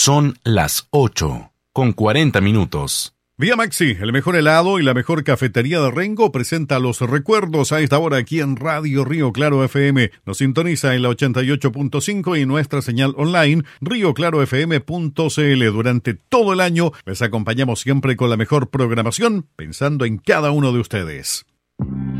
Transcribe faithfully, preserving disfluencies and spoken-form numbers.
Son las ocho, con cuarenta minutos. Vía Maxi, el mejor helado y la mejor cafetería de Rengo, presenta los recuerdos a esta hora aquí en Radio Río Claro F M. Nos sintoniza en la ochenta y ocho punto cinco y nuestra señal online rio claro f m punto c l. Durante todo el año les acompañamos siempre con la mejor programación, pensando en cada uno de ustedes.